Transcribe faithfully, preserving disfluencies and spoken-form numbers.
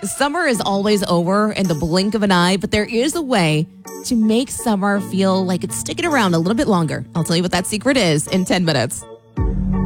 Summer is always over in the blink of an eye, but there is a way to make summer feel like it's sticking around a little bit longer. I'll tell you what that secret is in ten minutes.